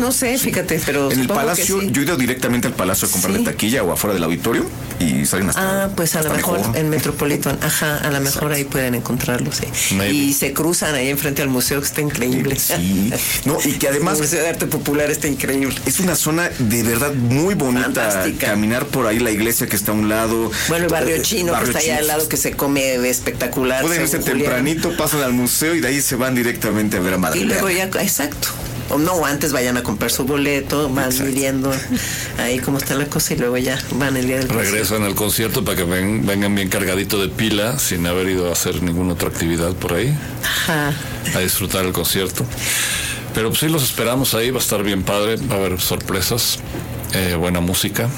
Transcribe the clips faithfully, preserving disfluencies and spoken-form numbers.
no sé, fíjate, pero en el Palacio, sí. Yo he ido directamente al Palacio a comprarle sí. taquilla o afuera del auditorio y salen hasta. Ah, pues a lo mejor, mejor en Metropolitan, ajá, a lo mejor ahí pueden encontrarlo, sí. Maybe. Y se cruzan ahí enfrente al museo, que está increíble. Sí, no, y que además el Museo de Arte Popular está increíble. Es una zona de verdad muy bonita. Fantástica. Caminar por ahí, la iglesia que está a un lado. Bueno, el barrio chino barrio que está chino. allá al lado, que se come espectacular. Pueden irse tempranito, pasan al museo y de ahí se van directamente a ver a Madre. Y luego ya, exacto. O no, antes vayan a comprar su boleto, van Exacto. midiendo ahí cómo está la cosa y luego ya van el día del concierto. Regresan al concierto para que ven, vengan bien cargadito de pila sin haber ido a hacer ninguna otra actividad por ahí. Ajá. A disfrutar el concierto. Pero pues sí, los esperamos ahí, va a estar bien padre, va a haber sorpresas, eh, buena música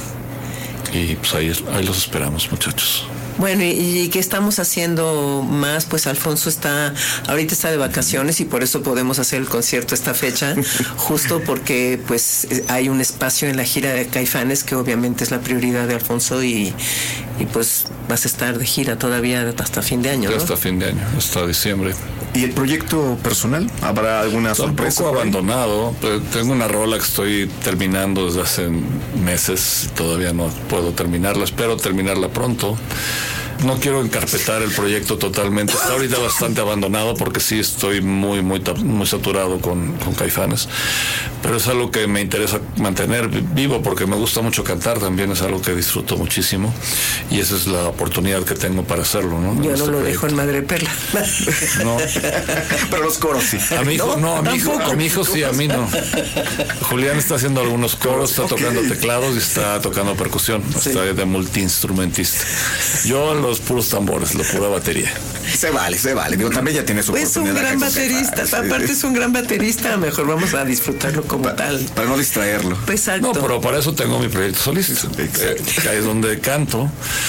y pues ahí, ahí los esperamos, muchachos. Bueno, y, y ¿qué estamos haciendo más? Pues Alfonso está, ahorita está de vacaciones y por eso podemos hacer el concierto esta fecha, justo porque pues hay un espacio en la gira de Caifanes que obviamente es la prioridad de Alfonso y, y pues vas a estar de gira todavía hasta fin de año, ¿no? Hasta fin de año, hasta diciembre. ¿Y el proyecto personal? ¿Habrá alguna Está sorpresa? Un poco abandonado. Tengo una rola que estoy terminando desde hace meses. Todavía no puedo terminarla. Espero terminarla pronto. No quiero encarpetar el proyecto totalmente. Está ahorita bastante abandonado porque sí estoy muy, muy, muy saturado con, con Caifanes. Pero es algo que me interesa mantener vivo porque me gusta mucho cantar. También es algo que disfruto muchísimo. Y esa es la oportunidad que tengo para hacerlo, ¿no? Yo no este lo proyecto. dejo en Madre Perla. No. Pero los coros sí. A mi hijo, no, no a, mi hijo, a mi hijo sí, a mí no. Julián está haciendo algunos coros, está okay. tocando teclados y está tocando percusión. Sí. Está de multiinstrumentista. Yo los puros tambores, la pura batería. Se vale, se vale. Digo, también ya tiene su pues oportunidad. Es un gran baterista. Sí. Aparte es un gran baterista. Mejor vamos a disfrutarlo como pa, tal. Para no distraerlo. Exacto. No, pero para eso tengo mi proyecto solista. Eh, que es donde canto.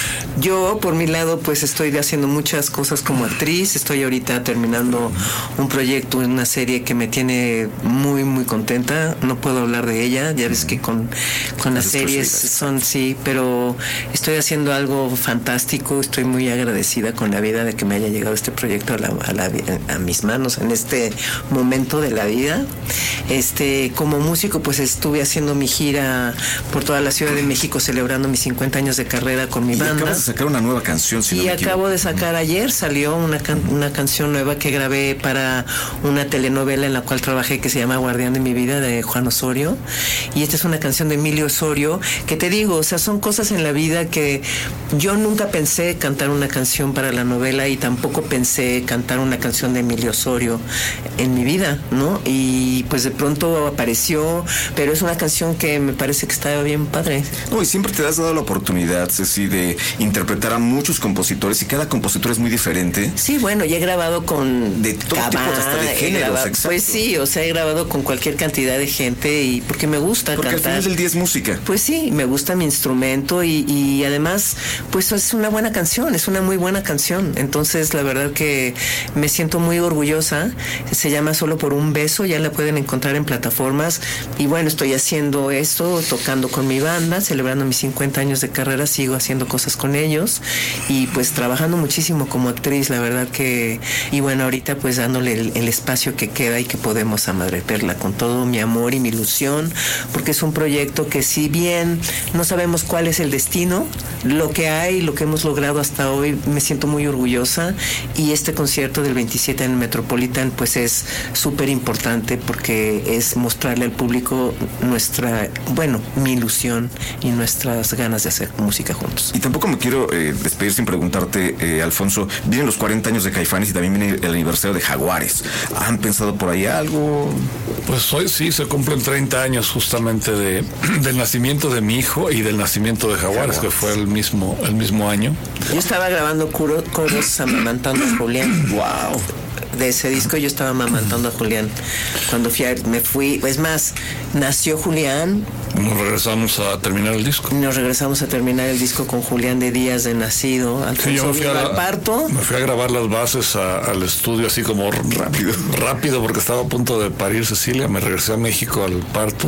Yo, por mi lado, pues estoy haciendo muchas cosas como actriz. Estoy ahorita terminando un proyecto, una serie que me tiene muy, muy contenta. No puedo hablar de ella. Ya ves que con, con las series son, sí, pero estoy haciendo algo fantástico. Estoy muy agradecida con la vida de que me haya llegado este proyecto a, la, a, la, a mis manos en este momento de la vida. Este, como músico, pues estuve haciendo mi gira por toda la Ciudad de México celebrando mis cincuenta años de carrera con mi y banda. Acabas de sacar una nueva canción, si Y no me acabo de sacar ayer, salió una, can- una canción nueva que grabé para una telenovela en la cual trabajé que se llama Guardián de mi vida, de Juan Osorio. Y esta es una canción de Emilio Osorio, que te digo, o sea, son cosas en la vida que yo nunca pensé cantar una canción para la novela y tampoco pensé cantar una canción de Emilio Osorio en mi vida, ¿no? Y pues de pronto apareció, pero es una canción que me parece que está bien padre. No, y siempre te has dado la oportunidad, Ceci, de interpretar a muchos compositores y cada compositor es muy diferente. Sí, bueno, ya he grabado con de todo Cabá, tipo, hasta de géneros, grabado, exacto. Pues sí, o sea, he grabado con cualquier cantidad de gente y porque me gusta porque cantar. Porque al final del día es música. Pues sí, me gusta mi instrumento y, y además, pues es una buena canción, es una muy buena canción. Entonces, la verdad que me siento muy orgullosa. Se llama Solo por un beso, ya la pueden encontrar en plataformas. Y bueno, estoy haciendo esto, tocando con mi banda, celebrando mis cincuenta años de carrera, sigo haciendo cosas con ellos y pues trabajando muchísimo como actriz, la verdad que, y bueno, ahorita pues dándole el, el espacio que queda y que podemos a Madre Perla con todo mi amor y mi ilusión, porque es un proyecto que si bien no sabemos cuál es el destino, lo que hay, lo que hemos logrado hasta hoy, me siento muy orgullosa y este concierto del veintisiete en el Metropolitan pues es súper importante porque es mostrarle al público nuestra, bueno, mi ilusión y nuestras ganas de hacer música juntos. Y tampoco me quiero eh, despedir sin preguntarte, eh, Alfonso, vienen los cuarenta años de Caifanes y también viene el aniversario de Jaguares. ¿Han pensado por ahí algo? Pues hoy sí, se cumplen treinta años justamente de, del nacimiento de mi hijo y del nacimiento de Jaguares, Jaguares. que fue el mismo, el mismo año. Yo estaba grabando coros, coros amamantando a Julián. ¡Wow! De ese disco yo estaba amamantando a Julián. Cuando fui a, me fui, es más, nació Julián. Nos regresamos a terminar el disco. Nos regresamos a terminar el disco con Julián de días de nacido. Alfonso sí, yo me fui a, al parto. Me fui a grabar las bases a, al estudio así como rápido, rápido porque estaba a punto de parir Cecilia. Me regresé a México al parto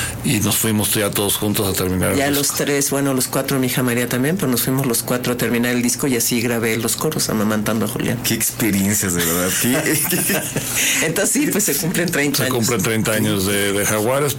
y nos fuimos ya todos juntos a terminar ya el disco. Ya los tres, bueno, los cuatro, mi hija María también, pero nos fuimos los cuatro a terminar el disco y así grabé los coros amamantando a Julián. Qué experiencias, de verdad. Entonces sí, pues se cumplen treinta se años. Se cumplen treinta años de, de Jaguares.